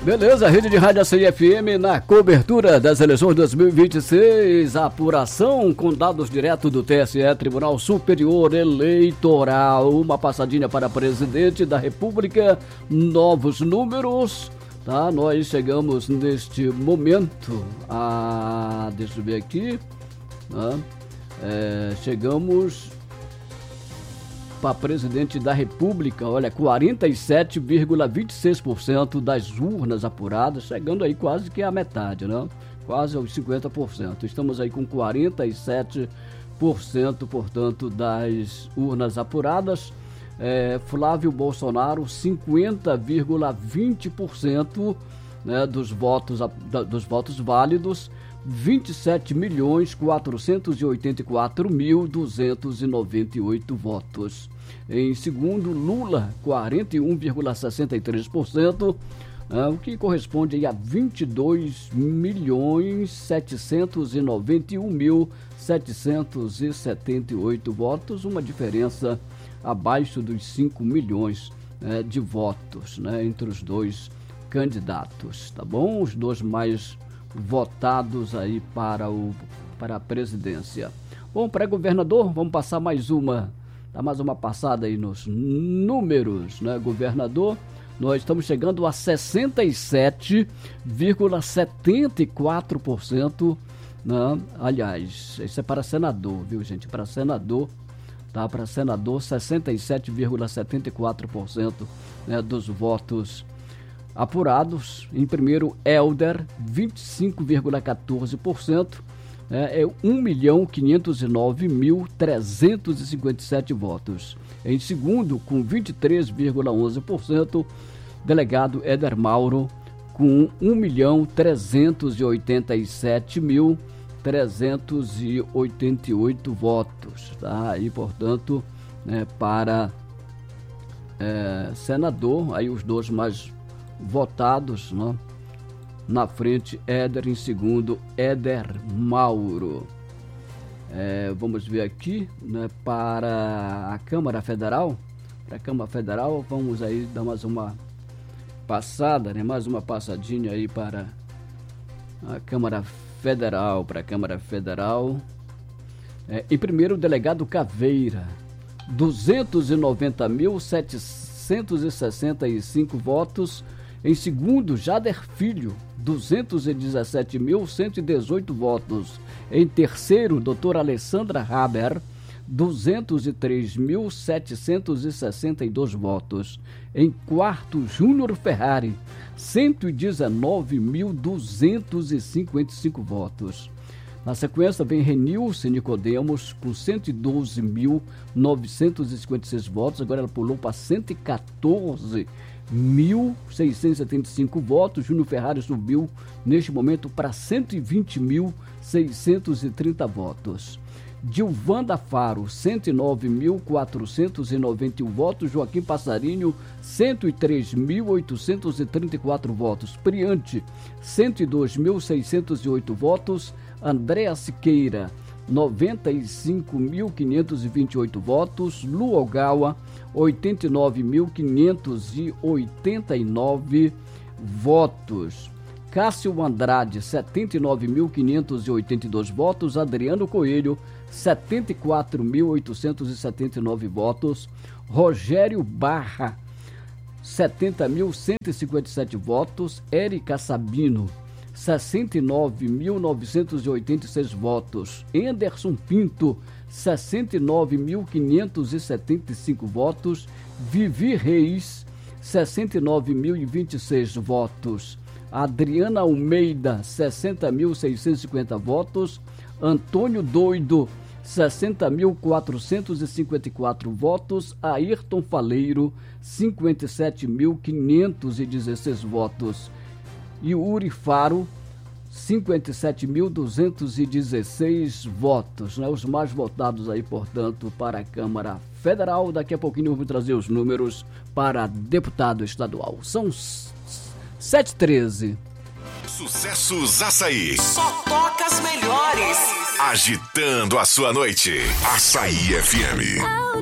Beleza, Rede de Rádio Açaí FM na cobertura das eleições 2026, apuração com dados direto do TSE, Tribunal Superior Eleitoral, uma passadinha para presidente da República, novos números, tá? Nós chegamos neste momento deixa eu ver aqui, tá? Chegamos para presidente da República, olha, 47,26% das urnas apuradas, chegando aí quase que a metade, né? Quase aos 50%. Estamos aí com 47%, portanto, das urnas apuradas. Flávio Bolsonaro, 50,20%, né, dos votos válidos, 27.484.298 votos. Em segundo, Lula, 41,63%, o que corresponde aí a 22.791.778 votos, uma diferença abaixo dos 5 milhões de votos, né, entre os dois candidatos, tá bom? Os dois mais votados aí para a presidência. Bom, pré-governador, vamos passar mais uma passada aí nos números, né, governador? Nós estamos chegando a 67,74%, né? Aliás, isso é para senador, viu, gente? Para senador, tá? Para senador, 67,74%, né, dos votos apurados. Em primeiro, Helder, 25,14%, é 1.509.357 votos. Em segundo, com 23,11%, delegado Éder Mauro, com 1.387.388 votos. Tá? Aí, portanto, né, para senador, aí os dois mais votados, né? Na frente, Éder, em segundo, Éder Mauro. Vamos ver aqui, né, para a Câmara Federal. Para a Câmara Federal, vamos aí dar mais uma passada, né, mais uma passadinha aí para a Câmara Federal. Para a Câmara Federal, em primeiro, o delegado Caveira, 290.765 votos. Em segundo, Jader Filho, 217.118 votos. Em terceiro, doutora Alessandra Haber, 203.762 votos. Em quarto, Júnior Ferrari, 119.255 votos. Na sequência, vem Renilce Nicodemos, com 112.956 votos. Agora ela pulou para 114.675 votos. Júnior Ferrari subiu neste momento para 120.630 votos. Dilvanda Faro, 109.491 votos. Joaquim Passarinho, 103.834 votos. Priante, 102.608 votos. Andréa Siqueira, 95.528 votos. Lu Ogawa, 89.589 votos. Cássio Andrade, 79.582 votos. Adriano Coelho, 74.879 votos. Rogério Barra, 70.157 votos. Érica Sabino, 69.986 votos. Anderson Pinto, 69.575 votos. Vivi Reis, 69.026 votos. Adriana Almeida, 60.650 votos. Antônio Doido, 60.454 votos. Ayrton Faleiro, 57.516 votos. Yuri Faro, 57.216 votos, né? Os mais votados aí, portanto, para a Câmara Federal. Daqui a pouquinho eu vou trazer os números para deputado estadual. São 7h13. Sucessos Açaí. Só toca as melhores. Agitando a sua noite. Açaí FM.